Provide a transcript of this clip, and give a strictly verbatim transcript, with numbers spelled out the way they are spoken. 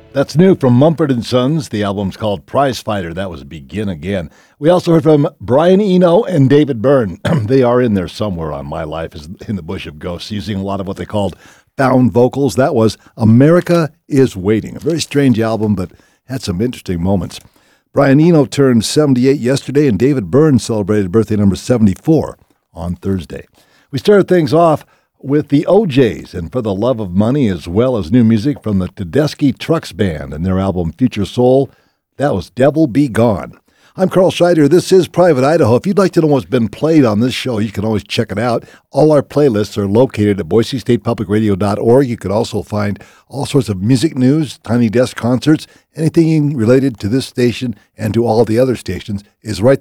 That's new from Mumford and Sons. The album's called Prize Fighter. That was Begin Again. We also heard from Brian Eno and David Byrne. They are in there somewhere on My Life is in the Bush of Ghosts, using a lot of what they called found vocals. That was America is Waiting. A very strange album, but had some interesting moments. Brian Eno turned seventy-eight yesterday, and David Byrne celebrated birthday number seventy-four on Thursday. We started things off with the O Js and For the Love of Money, as well as new music from the Tedeschi Trucks Band and their album Future Soul. That was Devil Be Gone. I'm Carl Scheider. This is Private Idaho. If you'd like to know what's been played on this show, you can always check it out. All our playlists are located at Boise State Public Radio dot org. You can also find all sorts of music news, Tiny Desk concerts, anything related to this station and to all the other stations is right